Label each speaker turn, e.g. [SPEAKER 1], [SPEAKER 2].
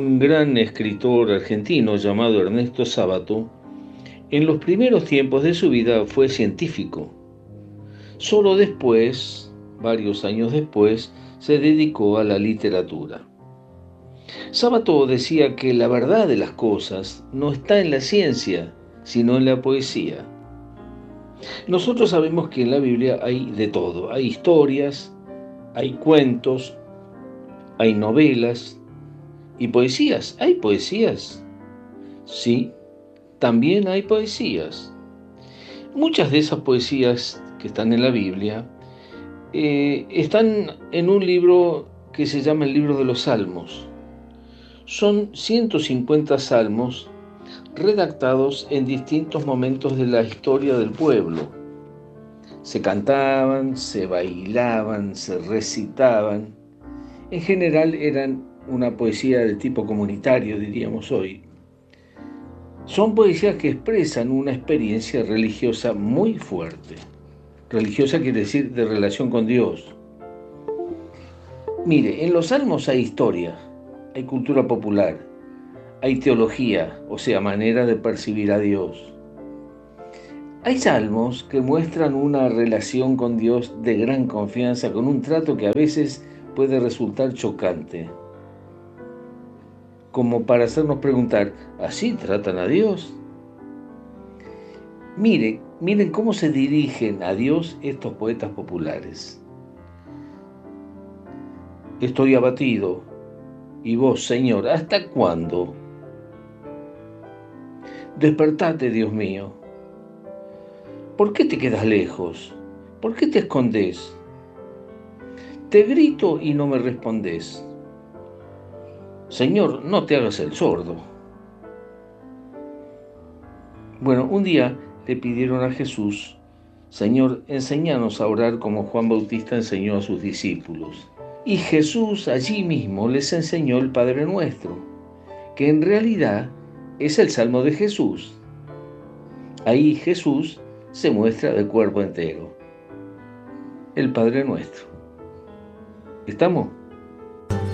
[SPEAKER 1] Un gran escritor argentino llamado Ernesto Sábato, en los primeros tiempos de su vida fue científico. Solo después, varios años después, se dedicó a la literatura. Sábato decía que la verdad de las cosas no está en la ciencia, sino en la poesía. Nosotros sabemos que en la Biblia hay de todo. Hay historias, hay cuentos, hay novelas y poesías. ¿Hay poesías? Sí, también hay poesías. Muchas de esas poesías que están en la Biblia están en un libro que se llama el libro de los Salmos. Son 150 salmos redactados en distintos momentos de la historia del pueblo. Se cantaban, se bailaban, se recitaban. En general eran una poesía de tipo comunitario, diríamos hoy. Son poesías que expresan una experiencia religiosa muy fuerte. Religiosa quiere decir de relación con Dios. Mire, en los salmos hay historia, hay cultura popular, hay teología, o sea, manera de percibir a Dios. Hay salmos que muestran una relación con Dios de gran confianza, con un trato que a veces puede resultar chocante, como para hacernos preguntar, ¿así tratan a Dios? Miren cómo se dirigen a Dios estos poetas populares. Estoy abatido, y vos, Señor, ¿hasta cuándo? Despertate, Dios mío. ¿Por qué te quedas lejos? ¿Por qué te escondes? Te grito y no me respondes. Señor, no te hagas el sordo. Bueno, un día le pidieron a Jesús, Señor, enséñanos a orar como Juan Bautista enseñó a sus discípulos. Y Jesús allí mismo les enseñó el Padre Nuestro, que en realidad es el Salmo de Jesús. Ahí Jesús se muestra de cuerpo entero. El Padre Nuestro. ¿Estamos?